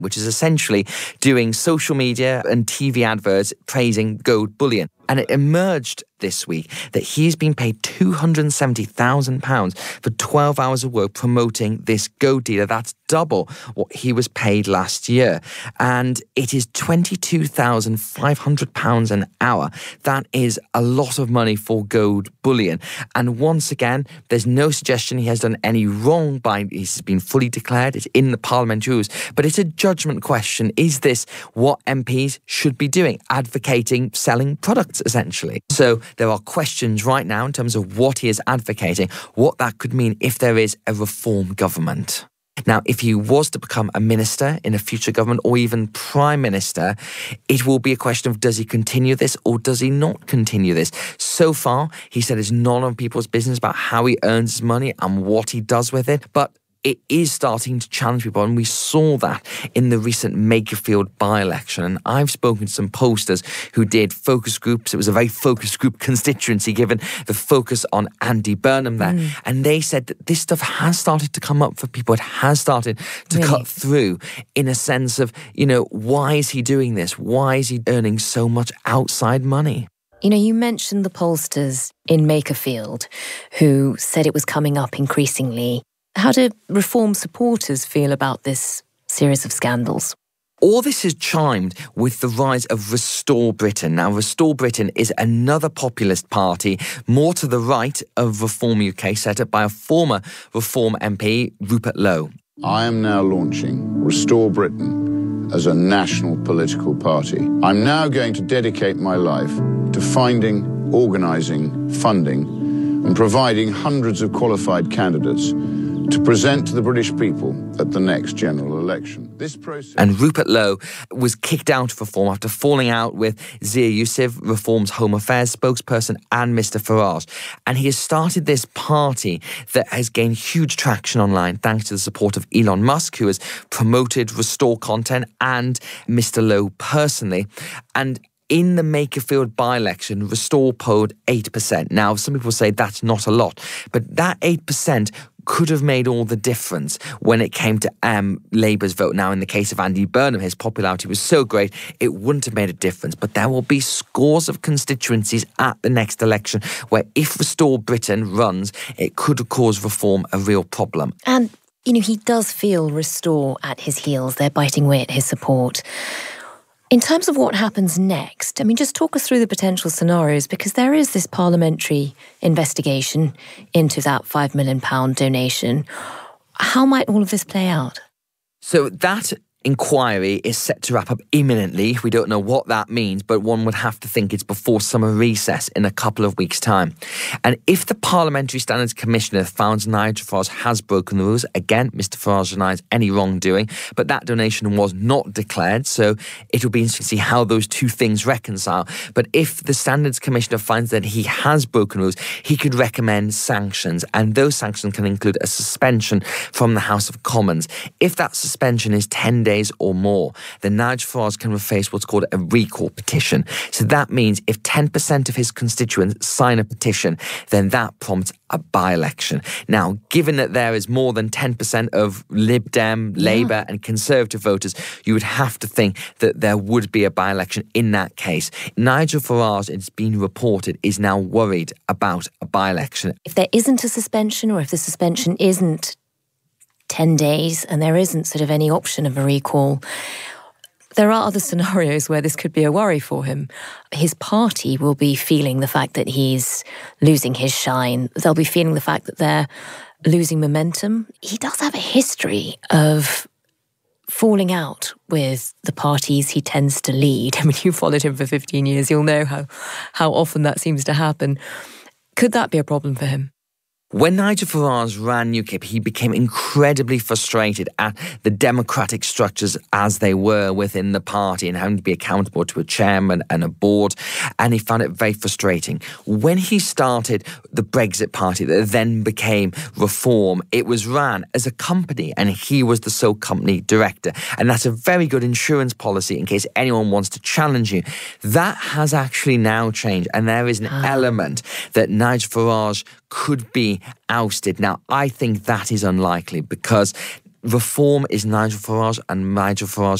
which is essentially doing social media and TV adverts praising gold bullion. And it emerged this week that he's been paid £270,000 for 12 hours of work promoting this gold dealer. That's double what he was paid last year. And it is £22,500 an hour. That is a lot of money for gold bullion. And once again, there's no suggestion he has done any wrong by he's been fully declared. It's in the parliamentary rules. But it's a judgment question. Is this what MPs should be doing? Advocating selling products, essentially. So there are questions right now in terms of what he is advocating, what that could mean if there is a reform government. Now, if he was to become a minister in a future government or even prime minister, it will be a question of does he continue this or does he not continue this? So far, he said it's none of people's business about how he earns his money and what he does with it. But it is starting to challenge people, and we saw that in the recent Makerfield by-election. And I've spoken to some pollsters who did focus groups. It was a very focus group constituency, given the focus on Andy Burnham there. And they said that this stuff has started to come up for people. It has started to cut through in a sense of, you know, why is he doing this? Why is he earning so much outside money? You know, you mentioned the pollsters in Makerfield who said it was coming up increasingly. How do reform supporters feel about this series of scandals? All this has chimed with the rise of Restore Britain. Now, Restore Britain is another populist party, more to the right of Reform UK, set up by a former Reform MP, Rupert Lowe. I am now launching Restore Britain as a national political party. I'm now going to dedicate my life to finding, organising, funding and providing hundreds of qualified candidates to present to the British people at the next general election. This process... And Rupert Lowe was kicked out of Reform after falling out with Zia Youssef, Reform's Home Affairs spokesperson, and Mr Farage. And he has started this party that has gained huge traction online thanks to the support of Elon Musk, who has promoted Restore content, and Mr Lowe personally. And in the Makerfield by-election, Restore polled 8%. Now, some people say that's not a lot, but that 8% could have made all the difference when it came to Labour's vote. Now, in the case of Andy Burnham, his popularity was so great, it wouldn't have made a difference. But there will be scores of constituencies at the next election where if Restore Britain runs, it could cause Reform a real problem. And, you know, he does feel Restore at his heels. They're biting away at his support. In terms of what happens next, I mean, just talk us through the potential scenarios, because there is this parliamentary investigation into that £5 million donation. How might all of this play out? So that inquiry is set to wrap up imminently. We don't know what that means, but one would have to think it's before summer recess in a couple of weeks' time. And if the Parliamentary Standards Commissioner found Nigel Farage has broken the rules, again, Mr Farage denies any wrongdoing, but that donation was not declared, so it'll be interesting to see how those two things reconcile. But if the Standards Commissioner finds that he has broken rules, he could recommend sanctions, and those sanctions can include a suspension from the House of Commons. If that suspension is 10 days or more, then Nigel Farage can face what's called a recall petition. So that means if 10% of his constituents sign a petition, then that prompts a by-election. Now, given that there is more than 10% of Lib Dem, Labour and Conservative voters, you would have to think that there would be a by-election in that case. Nigel Farage, it's been reported, is now worried about a by-election. If there isn't a suspension, or if the suspension isn't 10 days and there isn't sort of any option of a recall, there are other scenarios where this could be a worry for him. His party will be feeling the fact that he's losing his shine. They'll be feeling the fact that they're losing momentum. He does have a history of falling out with the parties he tends to lead. I mean, you followed him for 15 years. You'll know how often that seems to happen. Could that be a problem for him? When Nigel Farage ran UKIP, he became incredibly frustrated at the democratic structures as they were within the party and having to be accountable to a chairman and a board, and he found it very frustrating. When he started the Brexit Party that then became Reform, it was ran as a company and he was the sole company director, and that's a very good insurance policy in case anyone wants to challenge you. That has actually now changed, and there is an element that Nigel Farage could be ousted. Now, I think that is unlikely because reform is Nigel Farage, and Nigel Farage